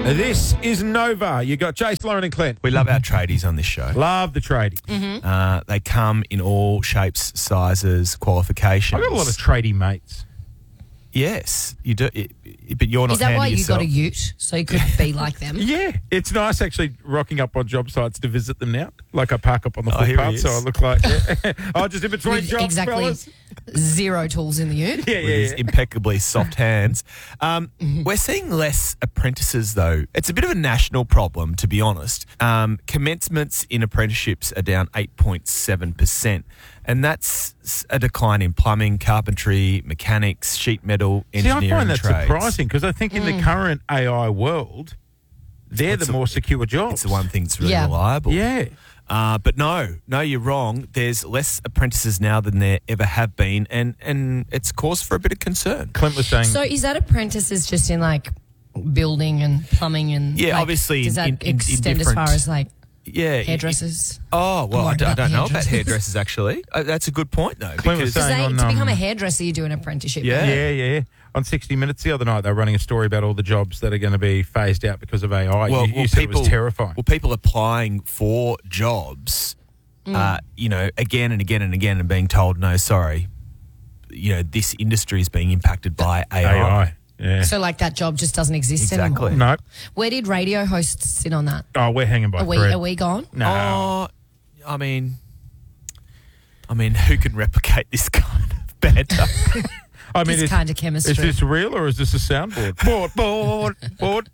This is Nova. You got Jace, Lauren and Clint. We love our tradies on this show. Love the tradie. They come in all shapes, sizes, qualifications. I've got a lot of tradie mates. Yes, you do. But you're not Is that handy why you yourself. got a ute? So you could be like them? Yeah, it's nice actually rocking up on job sites to visit them now. Like I park up on the Oh, here he footpath, so is. I look like just in between With jobs, exactly fellas. zero tools in the ute. Yeah, With his impeccably soft hands. We're seeing less apprentices, though. It's a bit of a national problem, to be honest. Commencements in apprenticeships are down 8.7%. And that's a decline in plumbing, carpentry, mechanics, sheet metal, engineering See, I find that trades. surprising because I think in the current AI world, they're the more secure jobs. It's the one thing that's really Yeah. reliable. Yeah. But no, you're wrong. There's less apprentices now than there ever have been, and it's cause for a bit of concern. Clint was saying... So is that apprentices just in like building and plumbing and Yeah, like, obviously does that in extend as far different- as like Yeah. hairdressers? Oh, well, I worried about don't the know about hairdressers. hairdressers, actually. That's a good point, though. Clint was Because saying To on, become a hairdresser, you do an apprenticeship. Yeah. Yeah. On 60 Minutes the other night, they were running a story about all the jobs that are going to be phased out because of AI. You said it was terrifying. Well, people applying for jobs, again and again and again and being told, no, sorry, this industry is being impacted by AI. Yeah. So like that job just doesn't exist Exactly. anymore. No. Where did radio hosts sit on that? Oh, we're hanging by a thread. Are we gone? No. Oh, I mean, who can replicate this kind of banter? I mean, This kind of chemistry. Is this real or is this a soundboard? board.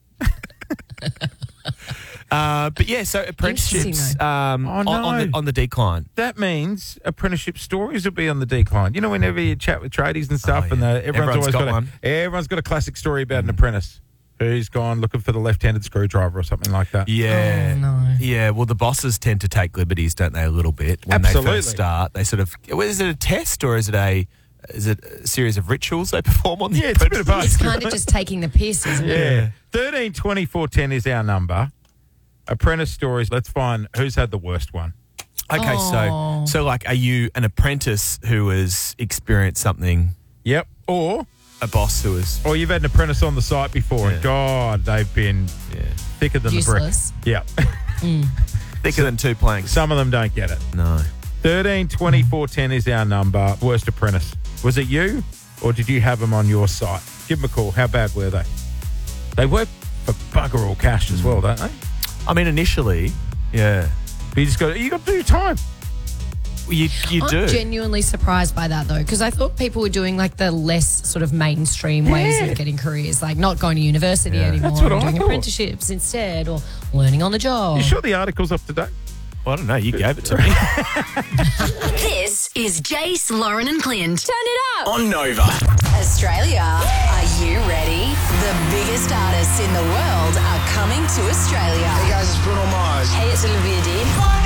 But yeah, so apprenticeships on the decline. That means apprenticeship stories will be on the decline. You know, whenever you chat with tradies and stuff, Oh, yeah. and everyone's always got one. Everyone's got a classic story about an apprentice who's gone looking for the left-handed screwdriver or something like that. Yeah. Oh, no. Yeah, well, the bosses tend to take liberties, don't they, a little bit when Absolutely. they first start. They sort of, is it a test or is it a series of rituals they perform on the Yeah, it's a bit of both. It's kind of just taking the piss, isn't it? Yeah. 13 24 10 is our number. Apprentice stories. Let's find who's had the worst one. Okay, so like, are you an apprentice who has experienced something, Yep. Or a boss who has... you've had an apprentice on the site before, and God, they've been thicker than Useless. the brick. Yeah. thicker than two planks? Some of them don't get it. No. 13 24 10 is our number. Worst apprentice. Was it you, or did you have them on your site? Give them a call. How bad were they? They work for bugger all cash as well, don't they? I mean, initially, yeah. But you got to do your time. You do. I'm genuinely surprised by that, though, because I thought people were doing like the less sort of mainstream ways of getting careers, like not going to university anymore, That's what and I doing thought. apprenticeships instead, or learning on the job. You sure the article's up to date? Well, I don't know. You gave it to me. This is Jace, Lauren and Clint. Turn it up. On Nova. Australia, are you ready? The biggest artists in the world are coming to Australia. Hey guys, it's Bruno Mars. Hey, it's Olivia Dean.